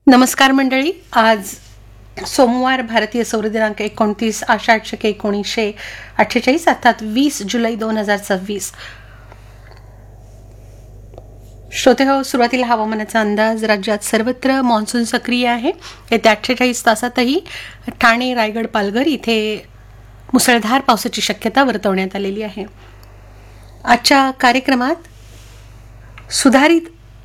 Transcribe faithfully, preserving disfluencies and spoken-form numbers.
नमस्कार मंडळी. आज सोमवार, भारतीय सौर दिनांक एकोणतीस आषाढ शके एकोणीसशे अठ्ठेचाळीस अर्थात वीस जुलै दोन हजार सव्वीस. श्रोते हो, सुरुवातीला हवामानाचा अंदाज. राज्यात सर्वत्र मान्सून सक्रिय आहे. येत्या अठ्ठेचाळीस तासातही ठाणे, रायगड, पालघर इथे मुसळधार पावसाची शक्यता वर्तवण्यात आलेली आहे. आजच्या कार्यक्रमात सुधारित